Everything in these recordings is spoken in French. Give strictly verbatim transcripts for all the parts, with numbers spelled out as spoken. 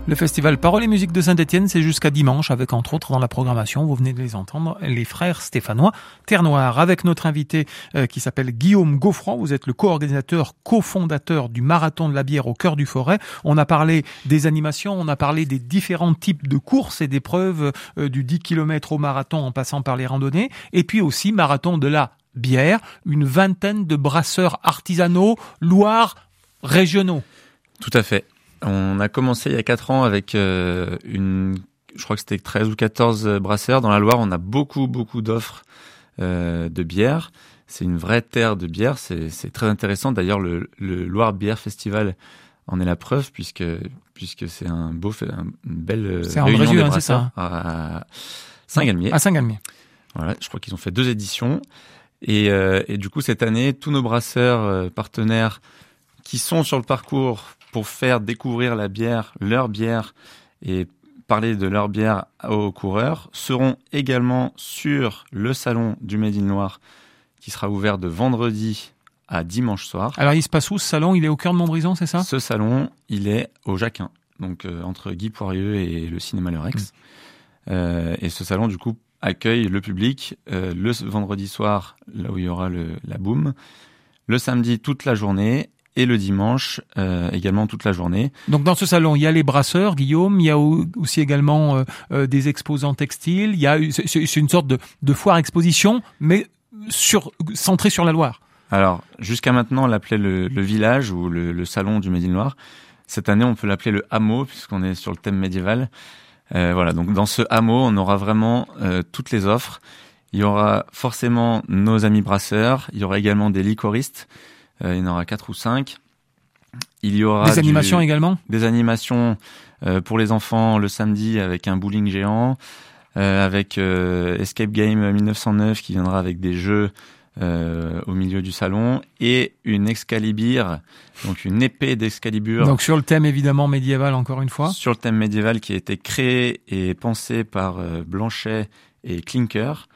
Le festival Paroles et Musique de Saint-Étienne, c'est jusqu'à dimanche, avec entre autres dans la programmation, vous venez de les entendre, les frères stéphanois Terre Noire, avec notre invité euh, qui s'appelle Guillaume Gaufrand. Vous êtes le co-organisateur, cofondateur du Marathon de la bière au cœur du Forêt. On a parlé des animations, on a parlé des différents types de courses et d'épreuves, euh, du dix kilomètres au marathon en passant par les randonnées, et puis aussi Marathon de la bière, une vingtaine de brasseurs artisanaux, Loire, régionaux. Tout à fait. On a commencé il y a quatre ans avec euh, une, je crois que c'était treize ou quatorze brasseurs. Dans la Loire, on a beaucoup, beaucoup d'offres euh, de bière. C'est une vraie terre de bière. C'est, c'est très intéressant. D'ailleurs, le, le Loire Bière Festival en est la preuve, puisque, puisque c'est un beau, un, une belle c'est réunion Andrézieux, des hein, brasseurs c'est ça. à Saint-Galmier. À Saint-Galmier. Voilà, je crois qu'ils ont fait deux éditions. Et, euh, et du coup, cette année, tous nos brasseurs euh, partenaires qui sont sur le parcours pour faire découvrir la bière, leur bière, et parler de leur bière aux coureurs, seront également sur le salon du Made in Loire, qui sera ouvert de vendredi à dimanche soir. Alors, il se passe où ce salon? Il est au cœur de Montbrison, c'est ça? Ce salon, il est au Jacquin, donc euh, entre Guy Poirieux et le cinéma Le Rex. Mmh. Euh, et ce salon, du coup, accueille le public euh, le vendredi soir, là où il y aura le, la boum, le samedi toute la journée, et le dimanche euh, également toute la journée. Donc dans ce salon, il y a les brasseurs, Guillaume, il y a aussi également euh, euh, des exposants textiles, il y a c'est, c'est une sorte de, de foire exposition, mais sur, centrée sur la Loire. Alors, jusqu'à maintenant, on l'appelait le, le village ou le, le salon du Made in Loire. Cette année, on peut l'appeler le hameau, puisqu'on est sur le thème médiéval. Euh, voilà, donc dans ce hameau, on aura vraiment euh, toutes les offres. Il y aura forcément nos amis brasseurs, il y aura également des liquoristes. Euh, il y en aura quatre ou cinq. Il y aura des animations du, également. Des animations euh, pour les enfants le samedi avec un bowling géant, euh, avec euh, Escape Game mille neuf cent neuf qui viendra avec des jeux euh, au milieu du salon et une Excalibur, donc une épée d'Excalibur. Donc sur le thème évidemment médiéval encore une fois. Sur le thème médiéval qui a été créé et pensé par euh, Blanchet et Klinker.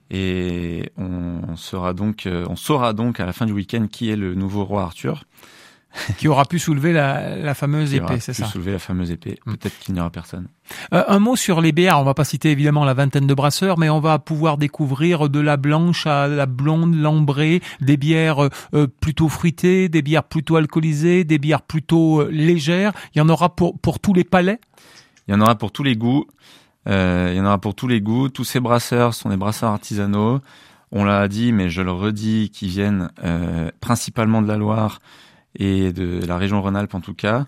Et on sera donc, on saura donc à la fin du week-end qui est le nouveau roi Arthur. Qui aura pu soulever la, la fameuse qui épée, c'est ça? Qui aura pu soulever la fameuse épée. Mmh. Peut-être qu'il n'y aura personne. Euh, un mot sur les bières. On va pas citer évidemment la vingtaine de brasseurs, mais on va pouvoir découvrir de la blanche à la blonde, l'ambrée, des bières euh, plutôt fruitées, des bières plutôt alcoolisées, des bières plutôt euh, légères. Il y en aura pour, pour tous les palais? Il y en aura pour tous les goûts. Euh, il y en aura pour tous les goûts. Tous ces brasseurs sont des brasseurs artisanaux. On l'a dit, mais je le redis, qui viennent euh, principalement de la Loire et de la région Rhône-Alpes en tout cas.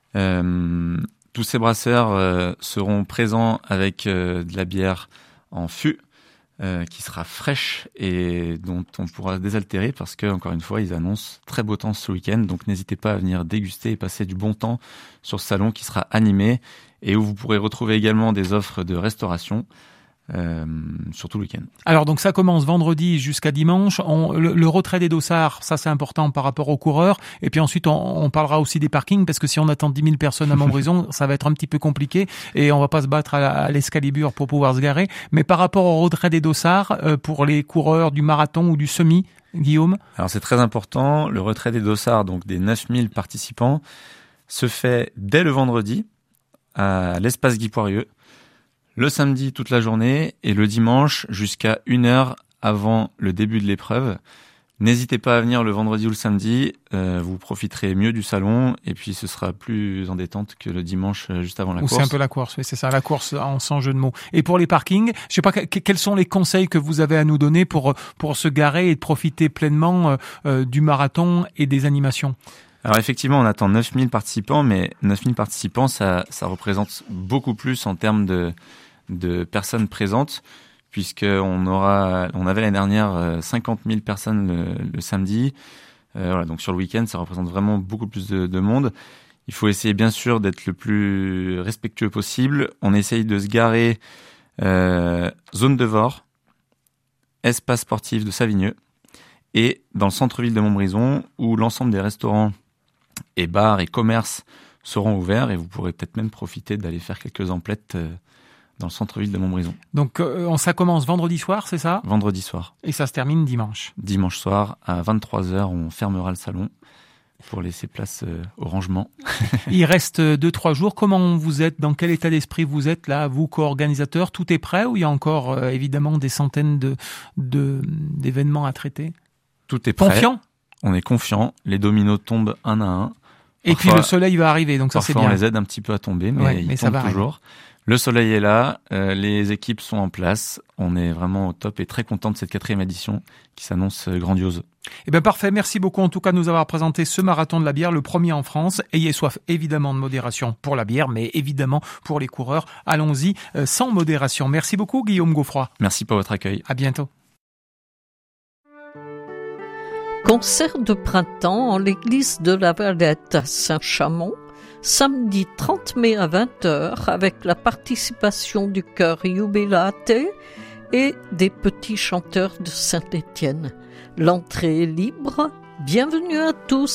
Euh, tous ces brasseurs euh, seront présents avec euh, de la bière en fût euh, qui sera fraîche et dont on pourra désaltérer parce que, encore une fois, ils annoncent très beau temps ce week-end. Donc n'hésitez pas à venir déguster et passer du bon temps sur ce salon qui sera animé et où vous pourrez retrouver également des offres de restauration euh, sur tout le week-end. Alors donc ça commence vendredi jusqu'à dimanche. On, le, le retrait des dossards, ça c'est important par rapport aux coureurs. Et puis ensuite on, on parlera aussi des parkings parce que si on attend dix mille personnes à Montbrison, ça va être un petit peu compliqué et on va pas se battre à, la, à l'Escalibur pour pouvoir se garer. Mais par rapport au retrait des dossards, euh, pour les coureurs du marathon ou du semi, Guillaume? Alors c'est très important. Le retrait des dossards, donc des neuf mille participants, se fait dès le vendredi à l'espace Guy Poirieux, le samedi toute la journée et le dimanche jusqu'à une heure avant le début de l'épreuve. N'hésitez pas à venir le vendredi ou le samedi, euh, vous profiterez mieux du salon et puis ce sera plus en détente que le dimanche juste avant la Ou course. C'est un peu la course, oui, c'est ça, la course en sans jeu de mots. Et pour les parkings, je sais pas que, quels sont les conseils que vous avez à nous donner pour pour se garer et de profiter pleinement euh, du marathon et des animations. Alors effectivement, on attend neuf mille participants, mais neuf mille participants, ça, ça représente beaucoup plus en termes de, de personnes présentes, puisqu'on aura, on avait l'année dernière cinquante mille personnes le, le samedi. Euh, voilà, donc sur le week-end, ça représente vraiment beaucoup plus de, de monde. Il faut essayer bien sûr d'être le plus respectueux possible. On essaye de se garer euh, zone de Vore, espace sportif de Savigneux, et dans le centre-ville de Montbrison, où l'ensemble des restaurants et bars et commerces seront ouverts et vous pourrez peut-être même profiter d'aller faire quelques emplettes dans le centre-ville de Montbrison. Donc euh, ça commence vendredi soir, c'est ça? Vendredi soir. Et ça se termine dimanche. Dimanche soir à vingt-trois heures, on fermera le salon pour laisser place euh, au rangement. Il reste deux, trois jours. Comment vous êtes? Dans quel état d'esprit vous êtes là, vous, co-organisateurs? Tout est prêt ou il y a encore euh, évidemment des centaines de, de, d'événements à traiter? Tout est prêt. Confiant? On est confiant. Les dominos tombent un à un. Et Parfois, puis le soleil va arriver, donc ça c'est bien. Parfois on les aide un petit peu à tomber, mais ouais, ils mais tombent ça va toujours. Arriver. Le soleil est là, euh, les équipes sont en place. On est vraiment au top et très content de cette quatrième édition qui s'annonce grandiose. Eh bien parfait, merci beaucoup en tout cas de nous avoir présenté ce marathon de la bière, le premier en France. Ayez soif évidemment de modération pour la bière, mais évidemment pour les coureurs. Allons-y euh, sans modération. Merci beaucoup Guillaume Gaufroy. Merci pour votre accueil. À bientôt. Concert de printemps en l'église de la Valette à Saint-Chamond, samedi trente mai à vingt heures, avec la participation du chœur Jubilate et des petits chanteurs de Saint-Étienne. L'entrée est libre. Bienvenue à tous.